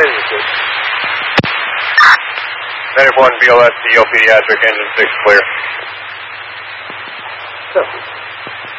is. Medic 1, BLS, DO pediatric, engine 6 clear. Copy.